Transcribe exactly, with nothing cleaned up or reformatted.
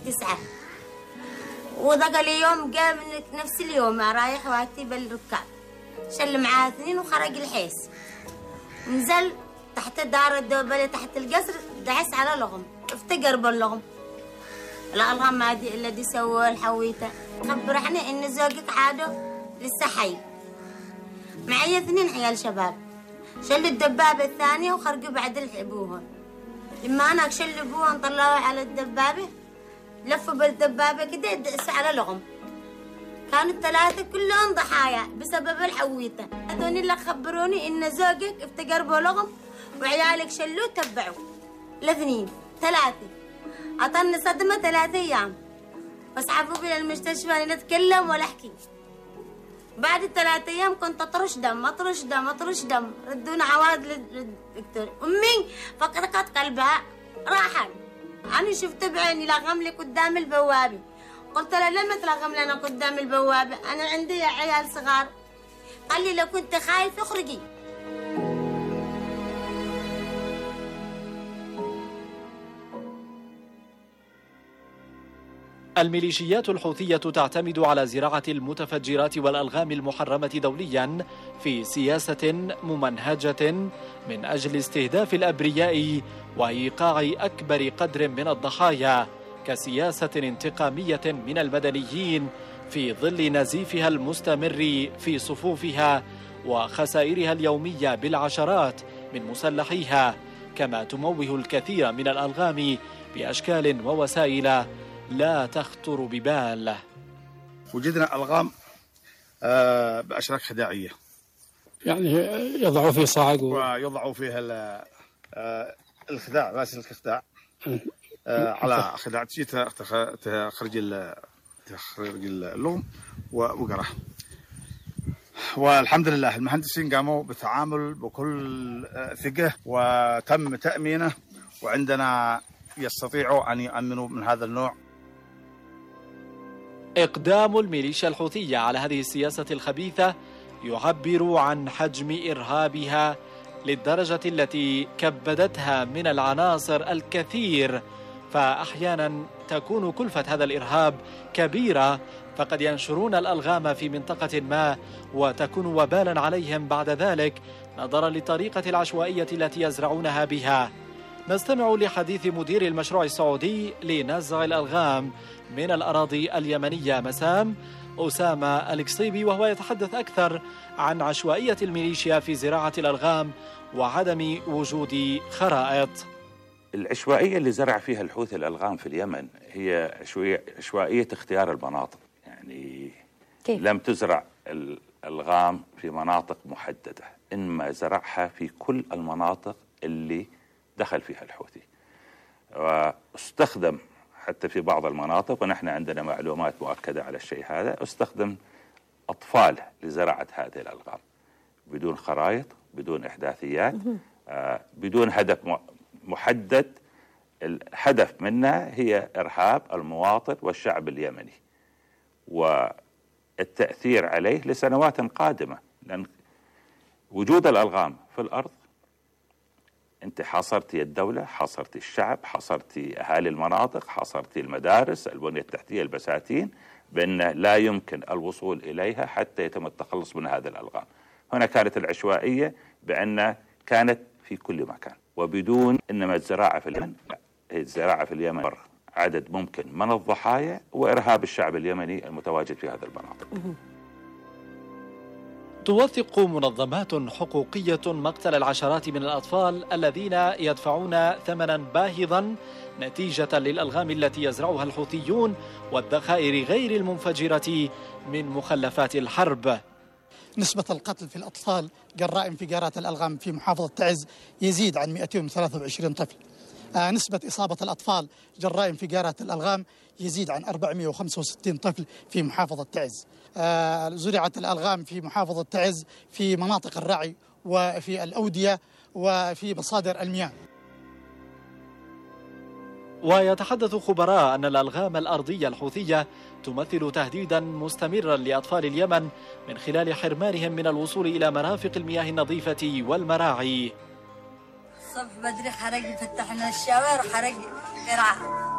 تسعة، وذاك اليوم جاء من نفس اليوم رايح واتي بالركاب، شل معاه اثنين وخرج الحيس، نزل تحت دار الدوبلة تحت القصر، دعس على لغم، افتقر باللغم. الألغام ما دي إلا دي سووا الحويته، خبرحني إن زوجك عادو لسه حي. معي اثنين عيال شباب، شلوا الدبابة الثانية وخرجوا بعد أبوهم. لما أنا شل أبوهم طلعوا على الدبابة، لفوا بالدبابة كده دعسوا على لغم. كانوا الثلاثة كلهم ضحايا بسبب الحويته. هذول اللي خبروني إن زوجك افتقر بلغم وعيالك شلوه تبعوا. الاثنين ثلاثة أعطاني صدمة ثلاثة أيام، فاسعفوا بي للمستشفى نتكلم ولا أحكي. بعد الثلاثة أيام كنت أطرش دم أطرش دم أطرش دم، ردونا عواد للدكتور. أمي فقدت قلبها راحت. أنا شفت بعيني لغم لي قدام البوابة، قلت له لما تلغم لنا قدام البوابة؟ أنا عندي عيال صغار. قال لي لو كنت خايف اخرجي. الميليشيات الحوثية تعتمد على زراعة المتفجرات والألغام المحرمة دوليا في سياسة ممنهجة من أجل استهداف الأبرياء وإيقاع أكبر قدر من الضحايا، كسياسة انتقامية من المدنيين في ظل نزيفها المستمر في صفوفها وخسائرها اليومية بالعشرات من مسلحيها، كما تموه الكثير من الألغام بأشكال ووسائل لا تخطر ببال. وجدنا ألغام بأشراك خداعية، يعني يضعوا فيه صاعق و... ويضعوا فيها الخداع، راس الخداع على خداع تخرج تخرج اللغم وقرح. والحمد لله المهندسين قاموا بالتعامل بكل ثقة وتم تأمينه، وعندنا يستطيعوا أن يؤمنوا من هذا النوع. إقدام الميليشيا الحوثية على هذه السياسة الخبيثة يعبر عن حجم إرهابها للدرجة التي كبدتها من العناصر الكثير، فأحيانا تكون كلفة هذا الإرهاب كبيرة، فقد ينشرون الألغام في منطقة ما وتكون وبالا عليهم بعد ذلك نظرا للطريقة العشوائية التي يزرعونها بها. نستمع لحديث مدير المشروع السعودي لنزع الألغام من الأراضي اليمنية مسام، أسامة القصيبي، وهو يتحدث أكثر عن عشوائية الميليشيا في زراعة الألغام وعدم وجود خرائط. العشوائية اللي زرع فيها الحوثي الألغام في اليمن هي عشوائية اختيار المناطق، يعني كيف؟ لم تزرع الألغام في مناطق محددة، إنما زرعها في كل المناطق اللي دخل فيها الحوثي، واستخدم حتى في بعض المناطق، ونحن عندنا معلومات مؤكدة على الشيء هذا، استخدم أطفال لزراعة هذه الألغام بدون خرائط، بدون إحداثيات، آه بدون هدف محدد. الهدف منها هي إرهاب المواطن والشعب اليمني والتأثير عليه لسنوات قادمة، لأن وجود الألغام في الأرض أنت حاصرتي الدولة، حاصرتي الشعب، حاصرتي أهالي المناطق، حاصرتي المدارس، البنية التحتية، البساتين، بأن لا يمكن الوصول إليها حتى يتم التخلص من هذا الألغام. هنا كانت العشوائية بأن كانت في كل مكان، وبدون إنما الزراعة في اليمن، الزراعة في اليمن عدد ممكن من الضحايا وإرهاب الشعب اليمني المتواجد في هذه المناطق. توثق منظمات حقوقية مقتل العشرات من الأطفال الذين يدفعون ثمنا باهظا نتيجة للألغام التي يزرعها الحوثيون والذخائر غير المنفجرة من مخلفات الحرب. نسبة القتل في الأطفال جراء انفجارات الألغام في محافظة تعز يزيد عن مئتين وثلاثة وعشرين طفل. آه نسبة إصابة الأطفال جراء انفجارات الألغام يزيد عن أربعمئة وخمسة وستين طفل في محافظة تعز. آه زرعت الألغام في محافظة تعز في مناطق الرعي وفي الأودية وفي مصادر المياه. ويتحدث خبراء أن الألغام الأرضية الحوثية تمثل تهديدا مستمرا لأطفال اليمن من خلال حرمانهم من الوصول إلى مرافق المياه النظيفة والمراعي. الصبح بدري حرق فتحنا الشاور وحرق قرعة